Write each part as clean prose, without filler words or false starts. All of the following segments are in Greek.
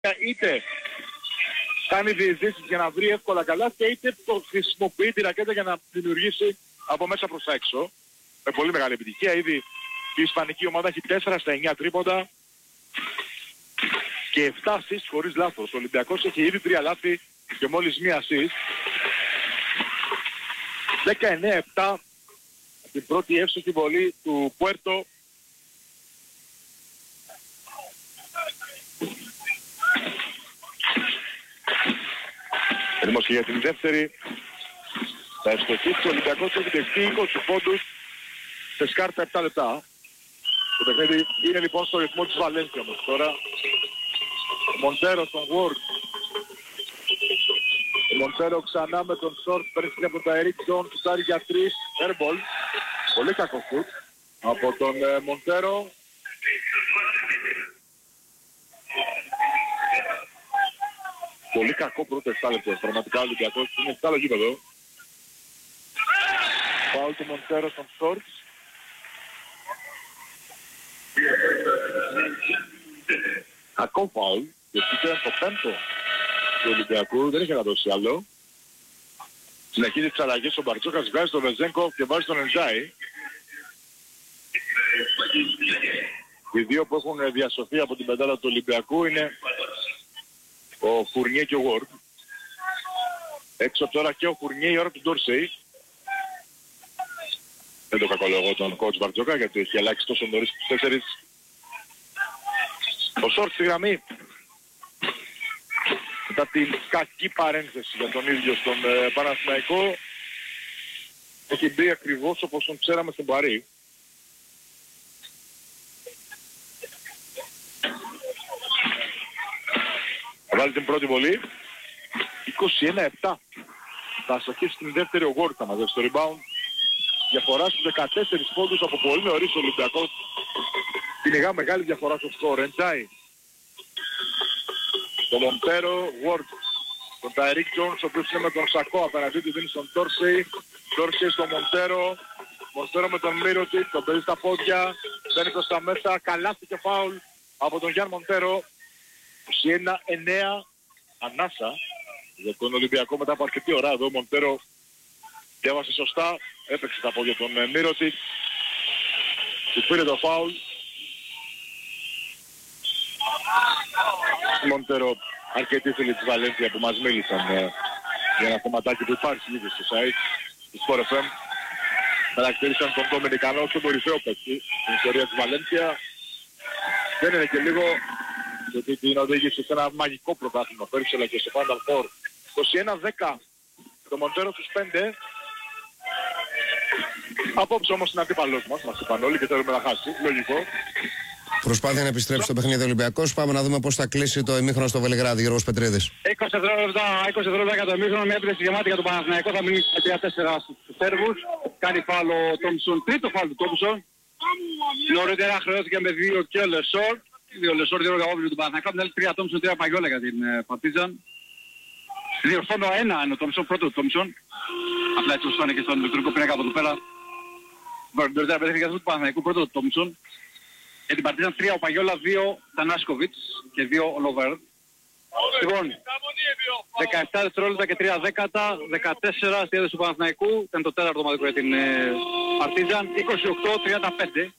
είτε κάνει διεισδύσεις για να βρει εύκολα καλάθια, είτε το χρησιμοποιεί τη ρακέτα για να δημιουργήσει από μέσα προς τα έξω. Με πολύ μεγάλη επιτυχία. Ήδη η ισπανική ομάδα έχει 4 στα 9 τρίποντα και 7 assists χωρίς λάθος. Ο Ολυμπιακός έχει ήδη 3 λάθη και μόλις 1 assist. 19-7 την πρώτη εύστοχη βολή του Πουέρτο. Έτοιμος και για την δεύτερη. Θα ευστοχίσει ο Ολυμπιακός, έχει δεχτεί 20 πόντους σε σκάρτα 7 λεπτά. Το παιχνίδι είναι λοιπόν στο ρυθμό της Βαλένθια όμως τώρα. Ο Μοντέρο στον Ward. Ο Μοντέρο ξανά με τον Σόρτ, παίρνει από τα Erickson, σουτάρει για 3, airball. Πολύ κακό σουτ από τον Μοντέρο. Πολύ κακό πρώτο 7 λεπτό. Πραγματικά ο Ολυμπιακός είναι στο άλλο γήπεδο. Φάουλ του Μοντέρο στον Σόρτ. Κακό φάουλ, γιατί ήταν το πέμπτο του Ολυμπιακού, δεν είχε να δώσει άλλο. Συνεχίζει τις αλλαγές, ο Μπαρτζόκας βγάζει τον Βεζένκοφ και βάζει τον Εντζάι. Οι δύο που έχουν διασωθεί από την πεντάδα του Ολυμπιακού είναι ο Φουρνιέ και ο Ward. Έξω τώρα και ο Φουρνιέ, η ώρα του Ντόρσεϊ. Δεν το κακολογώ τον coach Μπαρτζόκα γιατί έχει αλλάξει τόσο νωρίς τους 4. Ο Σόρτ στη γραμμή. Μετά την κακή παρένθεση για τον ίδιο στον Παναθηναϊκό, έχει μπει ακριβώς όπως τον ξέραμε στην Παρί. Θα βάλει την πρώτη βολή. 21-7. Θα αστοχίσει την δεύτερη, ο Ward θα μαζεύσει το rebound. Διαφορά στους 14 πόντους από πολύ νωρίς ο Ολυμπιακός. Κυνηγά μεγάλη διαφορά στο σκορ. Εντζάι. Το Μοντέρο, Ward. Τον Ταϊρίκ Τζόνς, ο οποίος είναι με τον Σακό απέναντί του, δίνει στον Τόρσεϊ. Τόρσεϊ στο Μοντέρο. Μοντέρο με τον Μύρωτιτ, τον παίζει στα πόδια. Μπαίνει προς τα μέσα. Καλάθι και φάουλ από τον Γιάν Μοντέρο. 21-9. Ανάσα. Για τον Ολυμπιακό μετά από αρκετή ώρα εδώ. Ο Μοντέρο διάβασε σωστά. Έπαιξε τα πόδια τον Μύρωτιτ. Του πήρε το φάουλ. Μοντέρο, αρκετοί φίλοι της Βαλένθια που μας μίλησαν για ένα θεματάκι που υπάρχει ήδη στο site του Sport FM. Χαρακτήρισαν τον Δομινικανό στον κορυφαίο παίκτη στην ιστορία της Βαλένθια. Δεν είναι και λίγο, γιατί την οδήγησε σε ένα μαγικό πρωτάθλημα πέρυσι αλλά και στο Final Four. 21-10 το Μοντέρο στους 5. Απόψε όμως είναι αντίπαλος μας είπαν όλοι και θέλουμε να χάσει, λογικό. Προσπάθεια να επιστρέψει στο παιχνίδι Ολυμπιακός. Πάμε να δούμε πώς θα κλείσει το ημίχρονο στο Βελιγράδι. Γιώργος Πετρίδης. 20 δευτερόλεπτα για το ημίχρονο. Μια έπρεση γεμάτη για τον Παναθηναϊκό. Θα μείνει 3-4 στους Σέρβους. Κάνει φάουλ ο Τόμψον. Τρίτο φάουλ του Τόμψον. Νωρίτερα χρεώθηκε με 2 και ο Λεσόρ. 2 Λεσόρ, 2 Γαβόβιλου του Παναθηναϊκού. Από την άλλη 3 Τόμψον, 3 Παγιόλα για την Παρτίζαν. Διορθώνω 1 είναι ο Τόμψον, πρώτο του Τόμψον. Απλά έτσι όσο είναι και στον ηλεκτρονικό πίνακα από εδώ πέρα. Νωρίτερα παιχνίδια του Παναθηναϊκού, πρώτο του Τόμψον. Για την Παρτίζαν 3 ο Παγιόλα, 2 Τανάσκοβιτς και 2 ο Λοβέρ. Λοιπόν, 17 δευτερόλεπτα και 3 δέκατα, 14 στη έδωση του Παναθηναϊκού, ήταν το τέταρτο ομαδικό για την Παρτίζαν, 28-35.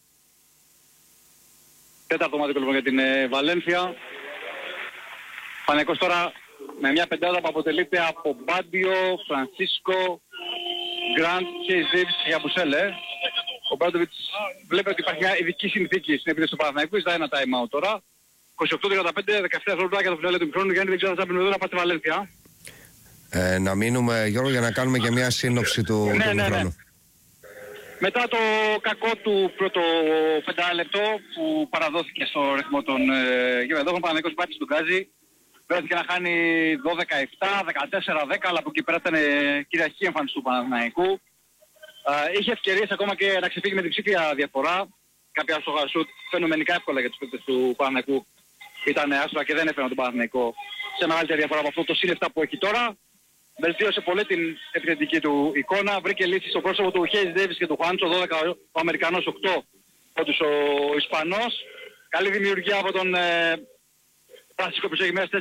Τέταρτο ομαδικό λοιπόν για την Βαλένθια. Παναθηναϊκός τώρα με μια πεντάδα που αποτελείται από Μπάντιο, Φρανσίσκο, Γκραντ και Ιζίβης και Γιαμπουσέλε. Ο Μπράντοβιτς βλέπει ότι υπάρχει μια ειδική συνθήκη στην επίθεση του Παναθηναϊκού, ζητάει ένα time out τώρα. 28-35, 17 δευτερόλεπτα για το φινάλε του μικρόνου. Γιάννη, δεν ξέρω αν θα πίνουμε εδώ να πάτε στη Βαλένθια. Να μείνουμε, Γιώργο, για να κάνουμε και μια σύνοψη του μικρόνου. Μετά το κακό του πρώτο 5 λεπτό που παραδόθηκε στο ρυθμό των γηπεδόχων, ο Παναθηναϊκός πάτησε στον Γκάζι. Βρέθηκε να χάνει 12-7, 14-10, αλλά από εκεί πέρα ήταν κυριαρχική εμφάνιση του Παναθηναϊκού. Είχε ευκαιρίες ακόμα και να ξεφύγει με την ψήφια διαφορά. Κάποια άστοχα σουτ φαινομενικά εύκολα για τους παίκτες του Παναθηναϊκού ήταν άστοχα και δεν έφεραν τον Παναθηναϊκό σε μεγαλύτερη διαφορά από αυτό το συν 7 που έχει τώρα. Βελτίωσε πολύ την επιθετική του εικόνα. Βρήκε λύσεις στο πρόσωπο του Χέις Ντέιβις και του Χουάντσο, 12 ο Αμερικανός, 8 όντως ο Ισπανός. Καλή δημιουργία από τον Βάσικο που έχει μέσα